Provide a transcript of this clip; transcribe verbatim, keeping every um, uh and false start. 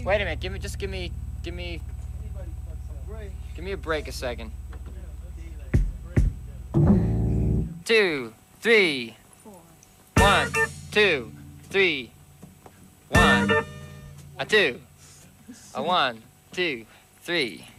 Wait a minute. Give me, just give me, give me, give me a break a second. Two, three. One, two, three. One, a two, a one, two, three.